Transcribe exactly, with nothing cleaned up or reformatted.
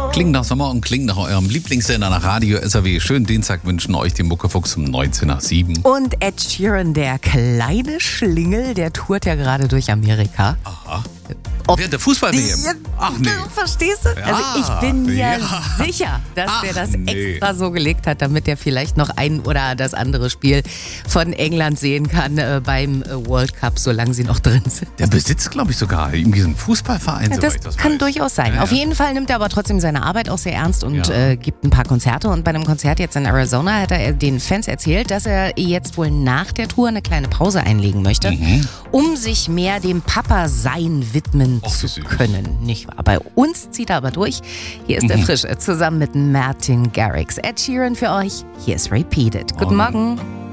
Klingt nach Sommer und klingt nach eurem Lieblingssender, nach Radio S R W. Schönen Dienstag wünschen euch die Muckefuchs um neunzehn nach sieben. Und Ed Sheeran, der kleine Schlingel, der tourt ja gerade durch Amerika. Aha. Ob Während der Fußball-W M? Ach nee. Verstehst du? Ja, also ich bin mir ja. sicher, dass Ach der das nee. extra so gelegt hat, damit er vielleicht noch ein oder das andere Spiel von England sehen kann äh, beim äh, World Cup, solange sie noch drin sind. Der besitzt, glaube ich, sogar irgendwie so einen Fußballverein. Ja, das, soweit ich das kann weiß. durchaus sein. Ja, Auf ja. jeden Fall nimmt er aber trotzdem seine Arbeit auch sehr ernst und Ja. äh, gibt ein paar Konzerte. Und bei einem Konzert jetzt in Arizona hat er den Fans erzählt, dass er jetzt wohl nach der Tour eine kleine Pause einlegen möchte, Mhm. um sich mehr dem Papa-Sein widmen Och, wie zu süß. können. Nicht wahr? Bei uns zieht er aber durch. Hier ist der Mhm. Frische zusammen mit Martin Garrix. Ed Sheeran für euch. Hier ist Repeated. Guten Morgen. Morgen.